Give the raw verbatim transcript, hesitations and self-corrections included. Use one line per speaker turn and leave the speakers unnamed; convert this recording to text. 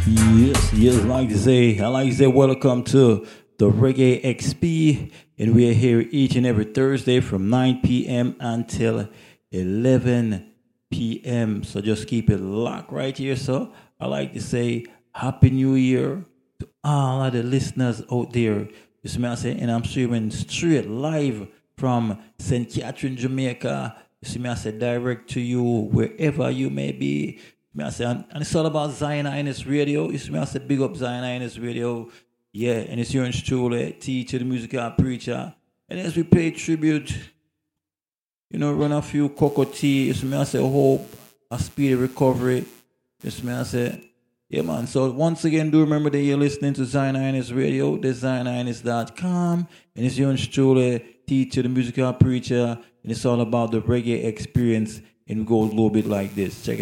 Yes, yes, I like to say, I like to say welcome to the Reggae X P, and we are here each and every Thursday from nine p m until eleven p m. So just keep it locked right here. So I like to say Happy New Year to all of the listeners out there. You see me I say, and I'm streaming straight live from Saint Catherine, Jamaica. You see me I say direct to you wherever you may be. Me I say, and, and it's all about Zion Ines Radio. You see me I say, big up Zion Ines Radio. Yeah, and it's your truly, teacher, the musical preacher. And as we pay tribute, you know, run a few cocoa tea. You see me I say, hope a speedy recovery. You see me I say, yeah, man. So once again, do remember that you're listening to Zion Ines Radio, the zion ines dot com, and it's your truly, teacher, the musical preacher, and it's all about the reggae experience, and it goes a little bit like this. Check it